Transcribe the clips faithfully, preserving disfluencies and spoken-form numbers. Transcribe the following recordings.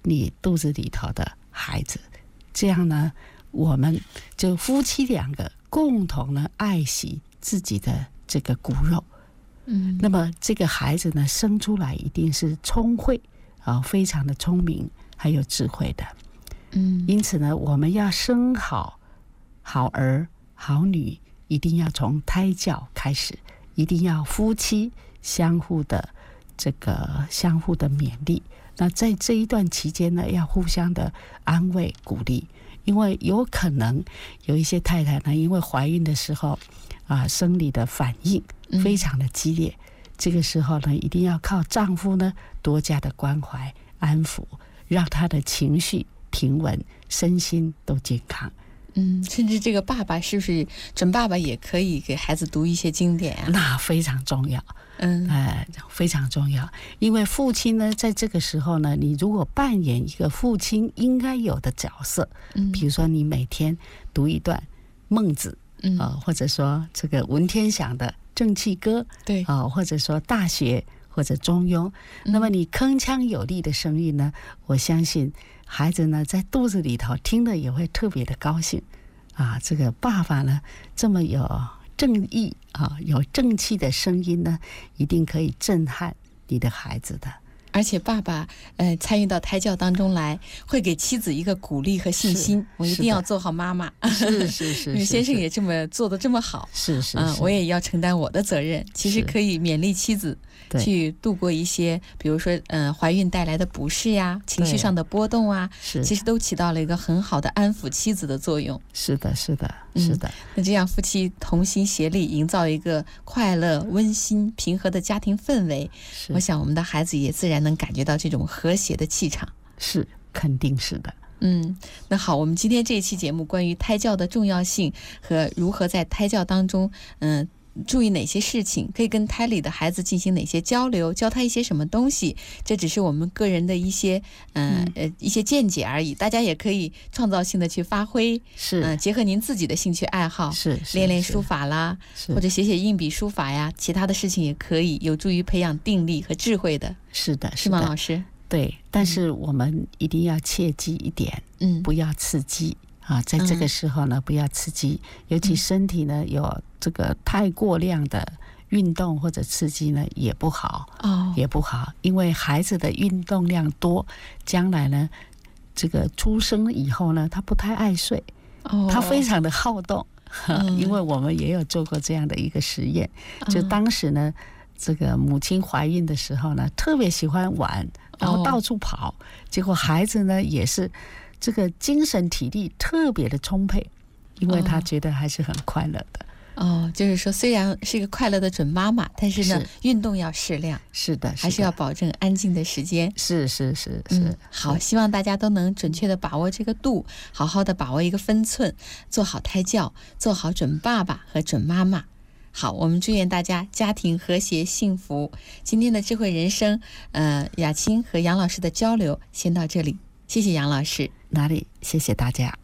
你肚子里头的孩子。这样呢，我们就夫妻两个共同呢爱惜自己的这个骨肉。嗯，那么这个孩子呢生出来一定是聪慧啊，非常的聪明，还有智慧的。嗯，因此呢，我们要生好好儿好女，一定要从胎教开始，一定要夫妻相互的这个相互的勉励。那在这一段期间呢，要互相的安慰鼓励，因为有可能有一些太太呢，因为怀孕的时候啊，生理的反应非常的激烈，嗯，这个时候呢，一定要靠丈夫呢多加的关怀安抚，让他的情绪平稳，身心都健康。 嗯，甚至这个爸爸是不是准爸爸也可以给孩子读一些经典啊？ 那非常重要。嗯，呃，非常重要，因为父亲呢，在这个时候呢，你如果扮演一个父亲应该有的角色，嗯，比如说你每天读一段孟子，嗯，呃，或者说这个文天祥的正气歌，对，啊，呃，或者说大学或者中庸，嗯，那么你铿锵有力的声音呢，我相信孩子呢在肚子里头听了也会特别的高兴啊，这个爸爸呢这么有正义啊，有正气的声音呢，一定可以震撼你的孩子的。 而且爸爸呃参与到胎教当中来，会给妻子一个鼓励和信心，我一定要做好妈妈。 是是是， 因为先生也这么做得这么好， 是是是， 嗯，我也要承担我的责任。其实可以勉励妻子去度过一些，比如说嗯、呃、怀孕带来的不适呀，情绪上的波动啊，其实都起到了一个很好的安抚妻子的作用。 是的是的是的、嗯、 那这样夫妻同心协力，营造一个快乐温馨平和的家庭氛围，我想我们的孩子也自然能感觉到这种和谐的气场。 是，肯定是的。 嗯，那好，我们今天这一期节目关于胎教的重要性和如何在胎教当中嗯、呃注意哪些事情，可以跟胎里的孩子进行哪些交流，教他一些什么东西，这只是我们个人的一些呃呃一些见解而已，大家也可以创造性的去发挥，是嗯、呃、结合您自己的兴趣爱好，是练练书法啦，或者写写硬笔书法呀，其他的事情也可以，有助于培养定力和智慧的。 是的， 是吗，老师？ 对，但是我们一定要切记一点，嗯，不要刺激啊，在这个时候呢，不要刺激，尤其身体呢有这个太过量的运动或者刺激呢也不好哦，也不好，因为孩子的运动量多，将来呢这个出生以后呢，他不太爱睡，哦，他非常的好动，嗯，因为我们也有做过这样的一个实验，就当时呢，这个母亲怀孕的时候呢，特别喜欢玩，然后到处跑，哦，结果孩子呢也是这个精神体力特别的充沛，因为他觉得还是很快乐的。 哦，就是说虽然是一个快乐的准妈妈，但是呢是运动要适量。 是的， 还是要保证安静的时间。 是是是是，嗯， 好，希望大家都能准确的把握这个度，好好的把握一个分寸，做好胎教，做好准爸爸和准妈妈。好，我们祝愿大家家庭和谐幸福。今天的智慧人生，呃，雅青和杨老师的交流先到这里，谢谢杨老师。 哪里？谢谢大家。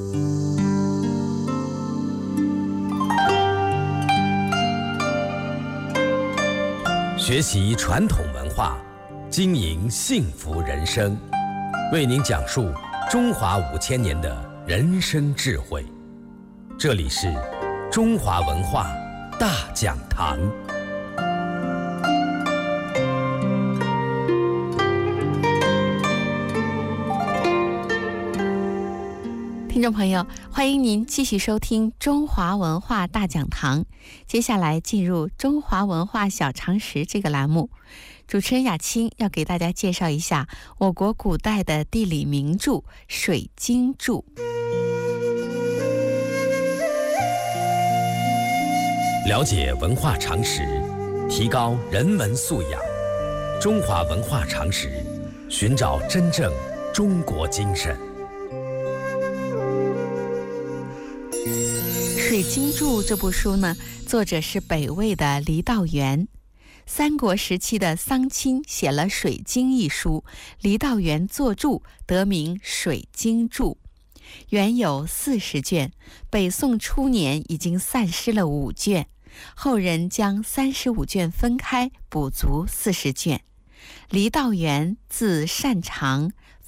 学习传统文化，经营幸福人生，为您讲述中华五千年的人生智慧。这里是中华文化大讲堂。 听众朋友，欢迎您继续收听中华文化大讲堂。接下来进入中华文化小常识这个栏目，主持人雅青要给大家介绍一下我国古代的地理名著《水经注》。 了解文化常识，提高人文素养。中华文化常识，寻找真正中国精神。 《水经注》这部书呢，作者是北魏的郦道元。三国时期的桑青写了《水经》一书，郦道元作注，得名《水经注》。原有四十卷，北宋初年已经散失了五卷，后人将三十五卷分开，补足四十卷。郦道元字善长，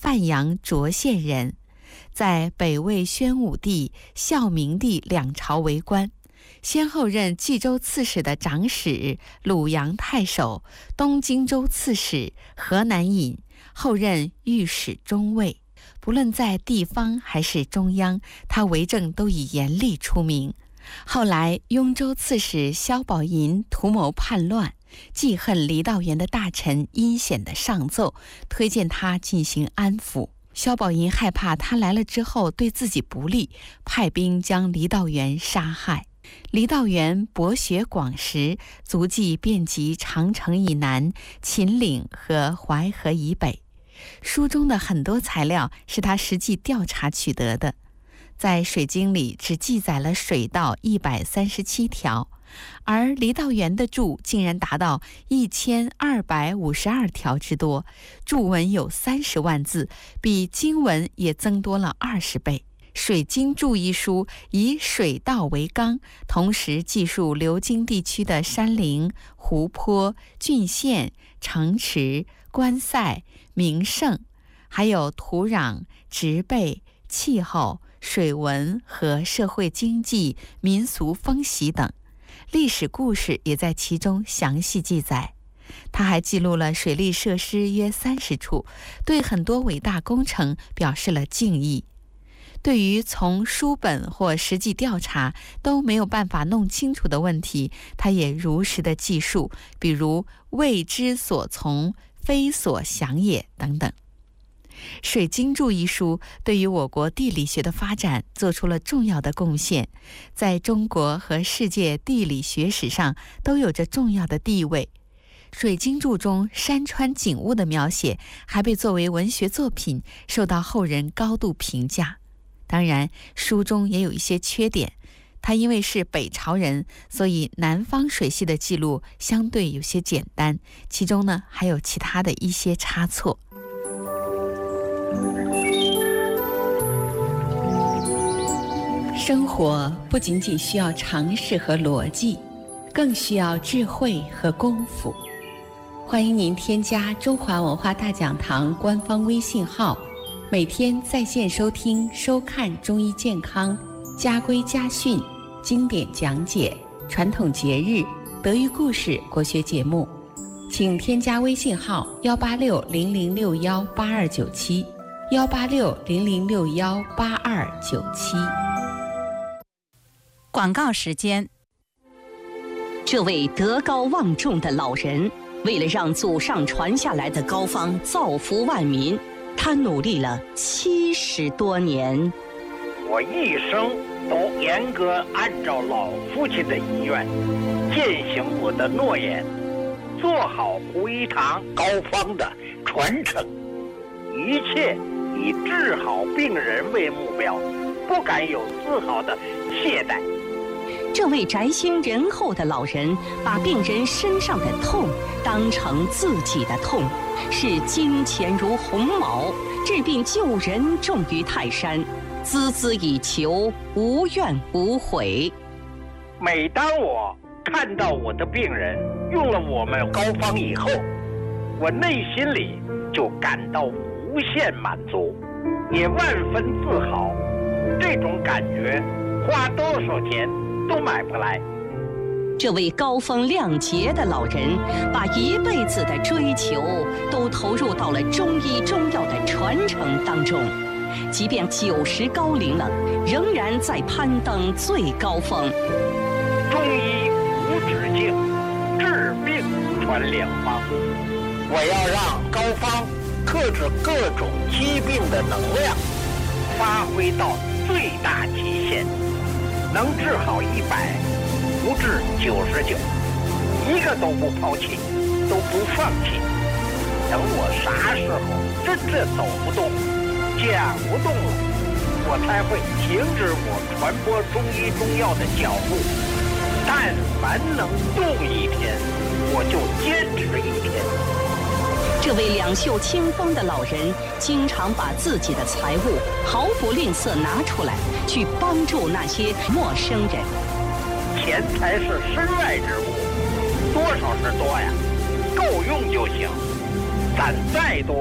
范阳涿县人，在北魏宣武帝、孝明帝两朝为官，先后任冀州刺史的长史、鲁阳太守、东荆州刺史、河南尹，后任御史中尉。不论在地方还是中央，他为政都以严厉出名。后来雍州刺史萧宝寅图谋叛乱，记恨黎道元的大臣阴险的上奏，推荐他进行安抚。萧宝寅害怕他来了之后对自己不利，派兵将黎道元杀害。黎道元博学广识，足迹遍及长城以南、秦岭和淮河以北。书中的很多材料是他实际调查取得的，在水经里只记载了水道一百三十七条，而黎道元的注竟然达到一千二百五十二条之多，注文有三十万字，比经文也增多了二十倍。水经注一书以水道为纲，同时记述流经地区的山林、湖泊、郡县、城池、关塞、名胜，还有土壤、植被、气候、水文和社会经济、民俗风习等，历史故事也在其中详细记载。他还记录了水利设施约三十处，对很多伟大工程表示了敬意。对于从书本或实际调查都没有办法弄清楚的问题，他也如实的记述，比如未知所从、非所想也等等。水经注一书对于我国地理学的发展做出了重要的贡献，在中国和世界地理学史上都有着重要的地位。水经注中山川景物的描写还被作为文学作品受到后人高度评价。当然，书中也有一些缺点，他因为是北朝人，所以南方水系的记录相对有些简单，其中呢还有其他的一些差错。生活不仅仅需要常识和逻辑，更需要智慧和功夫。欢迎您添加中华文化大讲堂官方微信号，每天在线收听收看中医健康、家规家训、经典讲解、传统节日、德育故事国学节目，请添加微信号幺八六零零六幺八二九七幺八六零零六幺八二九七。 广告时间。这位德高望重的老人，为了让祖上传下来的膏方造福万民，他努力了七十多年。 我一生都严格按照老父亲的遗愿，践行我的诺言，做好胡一堂膏方的传承，一切以治好病人为目标，不敢有丝毫的懈怠。 这位宅心仁厚的老人，把病人身上的痛当成自己的痛，视金钱如鸿毛，治病救人重于泰山，孜孜以求，无怨无悔。 每当我看到我的病人用了我们膏方以后，我内心里就感到无限满足，也万分自豪。这种感觉花多少钱都买不来。 这位高风亮节的老人，把一辈子的追求都投入到了中医中药的传承当中，即便九十高龄了，仍然在攀登最高峰。 中医无止境，治病传良方。我要让膏方克制各种疾病的能量发挥到最大极限，能治好一百，不治九十九，一个都不抛弃，都不放弃。等我啥时候真正走不动、讲不动了，我才会停止我传播中医中药的脚步。但凡能动一天，我就坚持一天。 这位两袖清风的老人，经常把自己的财物毫不吝啬拿出来，去帮助那些陌生人。 钱财是身外之物，多少是多呀，够用就行。攒再多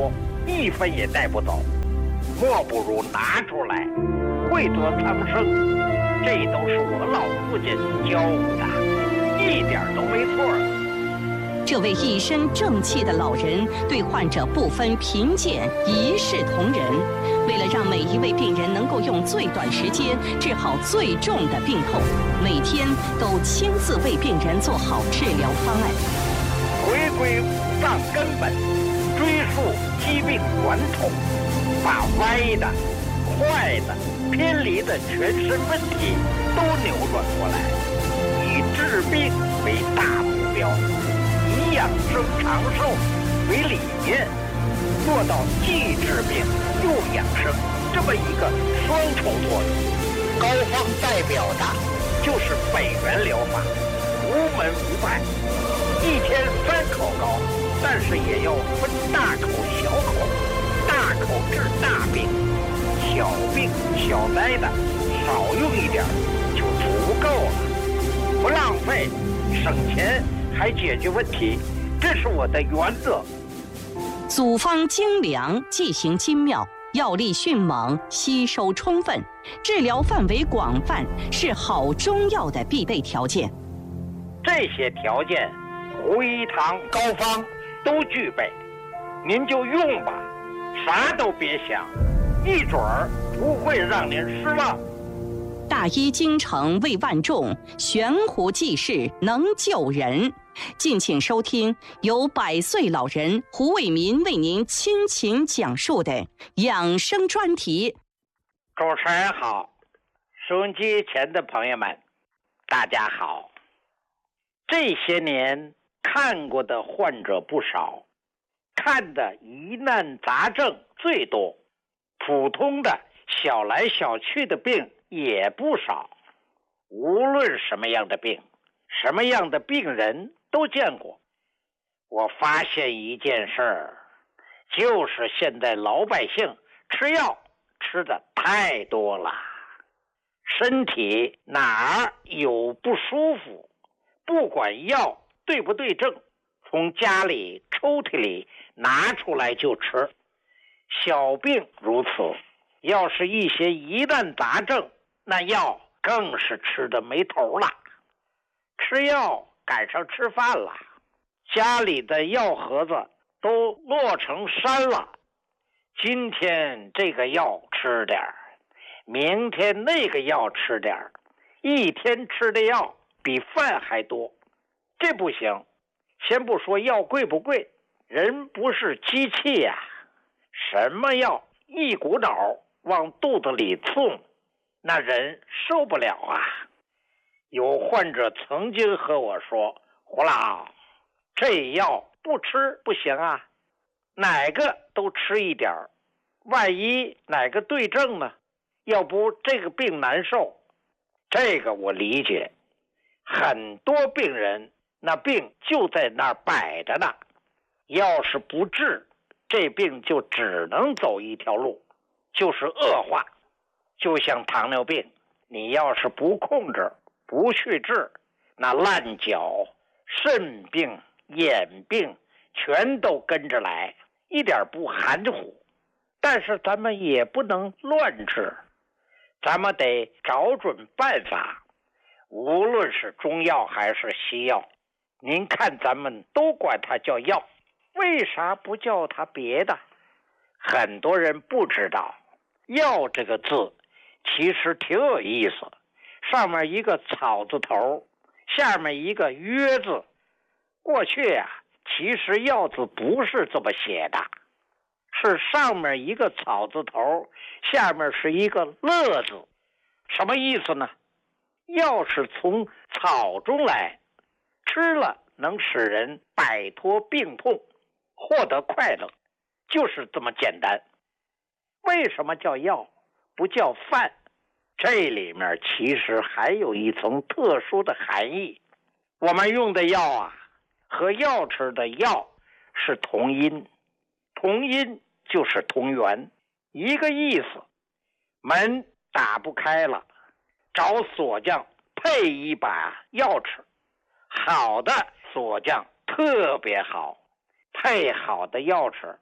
一分也带不走，莫不如拿出来，惠作苍生。这都是我老父亲教我的，一点都没错。 这位一身正气的老人对患者不分贫贱，一视同仁。为了让每一位病人能够用最短时间治好最重的病痛，每天都亲自为病人做好治疗方案。 回归五脏根本，追溯疾病源头，把歪的、坏的、偏离的全身问题都扭转过来，以治病为大目标，以养生长寿为理念，做到既治病又养生这么一个双重作用。膏方代表的就是北元疗法，无门无派，一天三口膏，但是也要分大口小口，大口治大病，小病小灾的少用一点就足够了，不浪费，省钱还解决问题，这是我的原则。 组方精良，剂型精妙，药力迅猛，吸收充分，治疗范围广泛，是好中药的必备条件。 这些条件，胡一堂膏方都具备，您就用吧，啥都别想，一准儿不会让您失望。 大医精诚为万众，悬壶济世能救人。敬请收听由百岁老人胡卫民为您倾情讲述的养生专题。 主持人好，收音机前的朋友们，大家好。这些年看过的患者不少，看的疑难杂症最多，普通的小来小去的病也不少。无论什么样的病，什么样的病人都见过。我发现一件事儿，就是现在老百姓吃药吃的太多了，身体哪儿有不舒服，不管药对不对症，从家里抽屉里拿出来就吃。小病如此，要是一些疑难杂症，那药更是吃的没头了。吃药赶上吃饭了，家里的药盒子都摞成山了。今天这个药吃点儿，明天那个药吃点儿，一天吃的药比饭还多。这不行，先不说药贵不贵，人不是机器呀、啊，什么药一股脑往肚子里送，那人受不了啊。有患者曾经和我说，胡老，这药不吃不行啊，哪个都吃一点，万一哪个对症呢？要不这个病难受。这个我理解，很多病人那病就在那儿摆着呢，要是不治，这病就只能走一条路，就是恶化。就像糖尿病，你要是不控制不去治，那烂脚、肾病、眼病全都跟着来，一点不含糊。但是咱们也不能乱治，咱们得找准办法。无论是中药还是西药，您看咱们都管它叫药，为啥不叫它别的？很多人不知道，药这个字其实挺有意思，上面一个草字头，下面一个约字。过去呀、啊，其实药字不是这么写的，是上面一个草字头，下面是一个乐字。什么意思呢？药是从草中来，吃了能使人摆脱病痛，获得快乐，就是这么简单。为什么叫药不叫饭？这里面其实还有一层特殊的含义。我们用的药啊，和药吃的药是同音，同音就是同源，一个意思。门打不开了，找锁匠配一把药吃，好的锁匠特别好，配好的药吃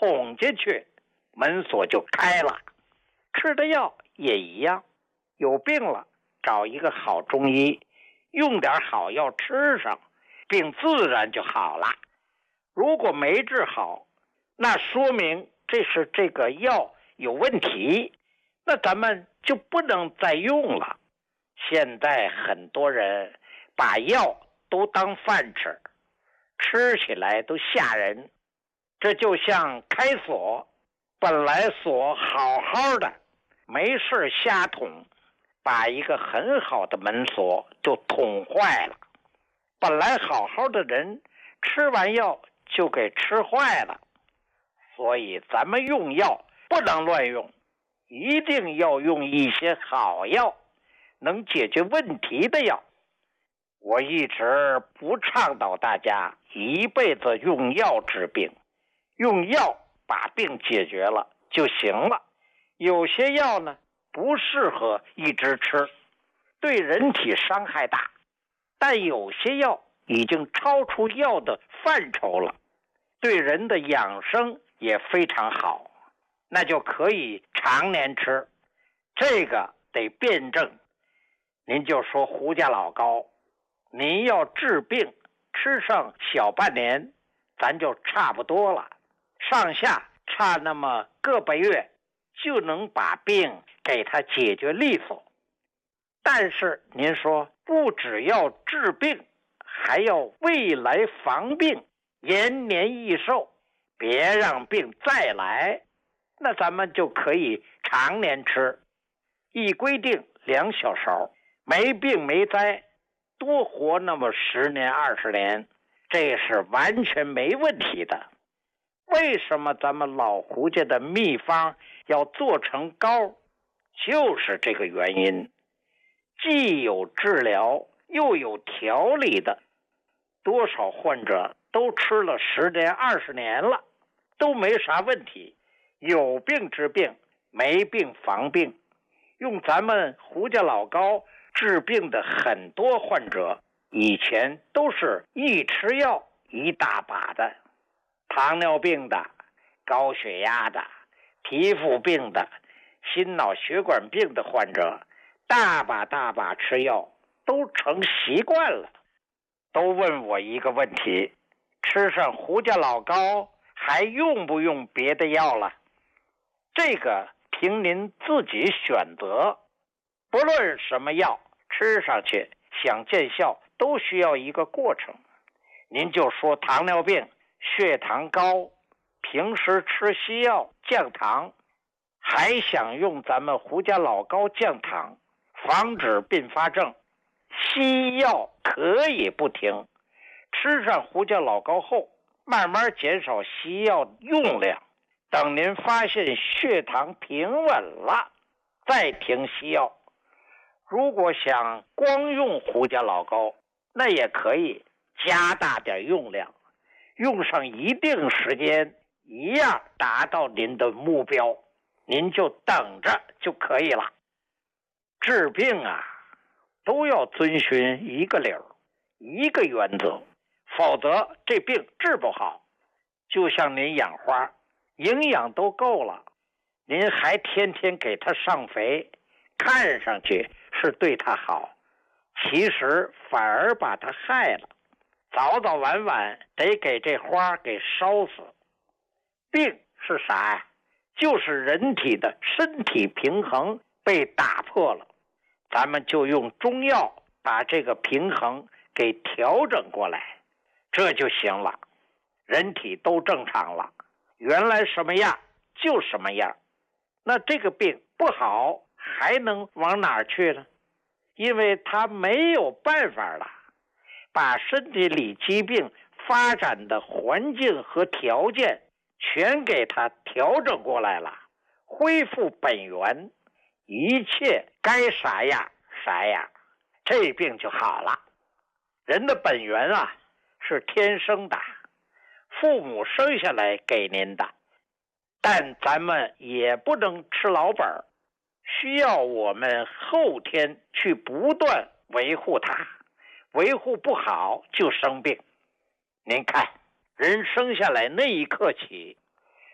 捅进去，门锁就开了。吃的药也一样，有病了找一个好中医，用点好药吃上，病自然就好了。如果没治好，那说明这是这个药有问题，那咱们就不能再用了。现在很多人把药都当饭吃，吃起来都吓人。这就像开锁，本来锁好好的，没事瞎捅，把一个很好的门锁就捅坏了。本来好好的人，吃完药就给吃坏了。所以咱们用药不能乱用，一定要用一些好药，能解决问题的药。我一直不倡导大家一辈子用药治病，用药把病解决了就行了。有些药呢不适合一直吃，对人体伤害大，但有些药已经超出药的范畴了，对人的养生也非常好，那就可以常年吃。这个得辩证。您就说胡家老高，您要治病吃上小半年，咱就差不多了，上下差那么个把月就能把病给他解决利索。但是您说不只要治病，还要未来防病，延年益寿，别让病再来，那咱们就可以常年吃，一规定两小勺，没病没灾，多活那么十年二十年，这是完全没问题的。为什么咱们老胡家的秘方要做成膏？就是这个原因，既有治疗又有调理的。多少患者都吃了十年二十年了，都没啥问题。有病治病，没病防病。用咱们胡家老高治病的很多患者，以前都是一吃药一大把的。糖尿病的、高血压的、皮肤病的、心脑血管病的患者，大把大把吃药，都成习惯了。都问我一个问题，吃上胡家老高还用不用别的药了？这个凭您自己选择。不论什么药吃上去想见效，都需要一个过程。您就说糖尿病血糖高，平时吃西药降糖，还想用咱们胡家老高降糖，防止并发症，西药可以不停，吃上胡家老高后，慢慢减少西药用量，等您发现血糖平稳了，再停西药。如果想光用胡家老高，那也可以加大点用量，用上一定时间，一样达到您的目标，您就等着就可以了。治病啊，都要遵循一个理儿，一个原则，否则这病治不好。就像您养花，营养都够了，您还天天给它上肥，看上去是对它好，其实反而把它害了，早早晚晚得给这花给烧死。病是啥呀？就是人体的身体平衡被打破了，咱们就用中药把这个平衡给调整过来，这就行了，人体都正常了，原来什么样就什么样。那这个病不好还能往哪儿去呢？因为他没有办法了，把身体里疾病发展的环境和条件全给他调整过来了，恢复本源，一切该啥样啥样，这病就好了。人的本源啊，是天生的，父母生下来给您的，但咱们也不能吃老本，需要我们后天去不断维护它，维护不好就生病。您看，人生下来那一刻起，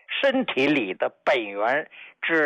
身体里的本源之